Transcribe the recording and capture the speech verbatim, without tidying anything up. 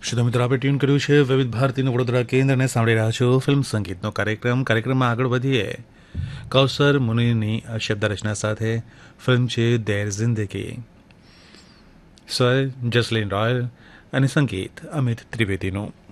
શ્રોતા મિત્રો, આપણે ટ્યુન કર્યું છે વિવિધ ભારતીનું વડોદરા કેન્દ્રને સાંભળી રહ્યા છો ફિલ્મ સંગીતનો કાર્યક્રમ. કાર્યક્રમમાં આગળ વધીએ કૌસર મુનિની શબ્દ રચના સાથે. ફિલ્મ છે દેર જિંદગી. સ્વર જસલીન રોયલ અને સંગીત અમિત ત્રિવેદીનું.